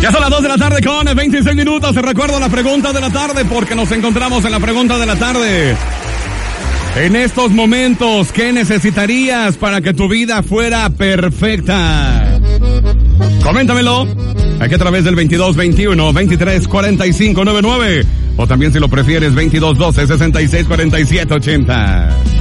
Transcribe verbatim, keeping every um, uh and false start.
Ya son las dos de la tarde con veintiséis minutos. Te recuerdo la pregunta de la tarde porque nos encontramos en la pregunta de la tarde. En estos momentos, ¿qué necesitarías para que tu vida fuera perfecta? Coméntamelo aquí a través del veintidós veintiuno veintitrés cuarenta y cinco noventa y nueve o también si lo prefieres veintidós doce sesenta y seis cuarenta y siete ochenta.